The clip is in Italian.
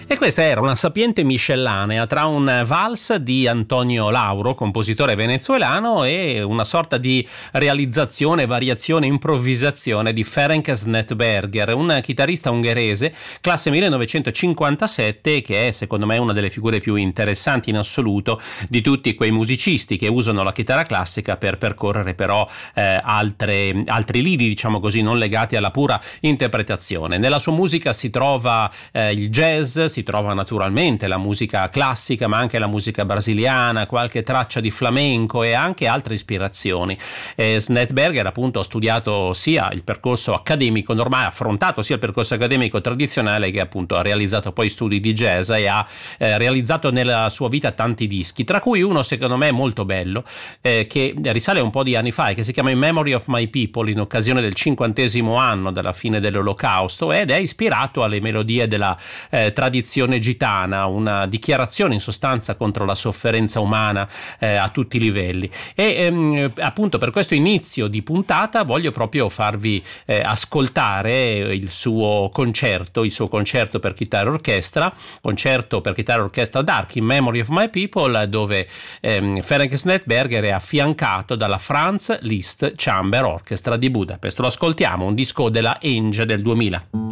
E questa era una sapiente miscellanea tra un vals di Antonio Lauro, compositore venezuelano, e una sorta di realizzazione, variazione, improvvisazione di Ferenc Snettberger, un chitarrista ungherese, classe 1957, che è secondo me una delle figure più interessanti in assoluto di tutti quei musicisti che usano la chitarra classica per percorrere però altri lidi, diciamo così, non legati alla pura interpretazione. Nella sua musica si trova il jazz, si trova naturalmente la musica classica, ma anche la musica brasiliana, qualche traccia di flamenco e anche altre ispirazioni. Snettberger appunto ha studiato sia il percorso accademico normale, ha affrontato sia il percorso accademico tradizionale, che appunto ha realizzato poi studi di jazz e ha realizzato nella sua vita tanti dischi, tra cui uno secondo me molto bello, che risale un po' di anni fa e che si chiama In Memory of My People, in occasione del 50° anno dalla fine dell'Olocausto, ed è ispirato alle melodie della tradizione gitana, una dichiarazione in sostanza contro la sofferenza umana a tutti i livelli. E appunto per questo inizio di puntata voglio proprio farvi ascoltare il suo concerto per chitarra e orchestra, concerto per chitarra e orchestra d'Arc, In Memory of My People, dove Ferenc Snettberger è affiancato dalla Franz Liszt Chamber Orchestra di Budapest. Lo ascoltiamo, un disco della Enge del 2000.